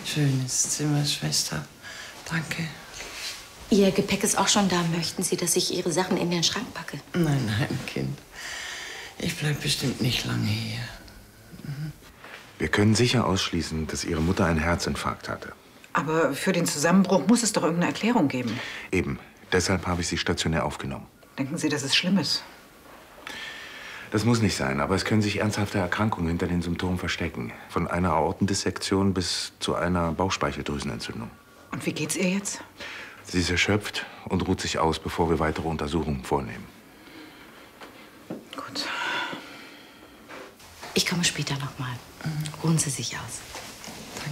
Schönes Zimmer, Schwester. Danke. Ihr Gepäck ist auch schon da. Möchten Sie, dass ich Ihre Sachen in den Schrank packe? Nein, nein, Kind. Ich bleib bestimmt nicht lange hier. Wir können sicher ausschließen, dass Ihre Mutter einen Herzinfarkt hatte. Aber für den Zusammenbruch muss es doch irgendeine Erklärung geben. Eben. Deshalb habe ich sie stationär aufgenommen. Denken Sie, dass es schlimm ist? Das muss nicht sein, aber es können sich ernsthafte Erkrankungen hinter den Symptomen verstecken. Von einer Aortendissektion bis zu einer Bauchspeicheldrüsenentzündung. Und wie geht's ihr jetzt? Sie ist erschöpft und ruht sich aus, bevor wir weitere Untersuchungen vornehmen. Gut. Ich komme später noch mal. Ruhen Sie sich aus.